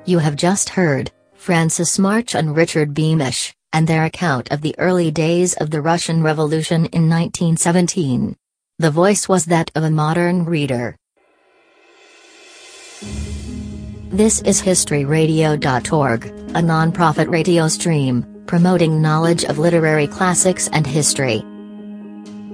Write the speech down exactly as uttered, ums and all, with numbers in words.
You have just heard Francis March and Richard Beamish, and their account of the early days of the Russian Revolution in nineteen seventeen. The voice was that of a modern reader. This is history radio dot org, a non-profit radio stream, promoting knowledge of literary classics and history.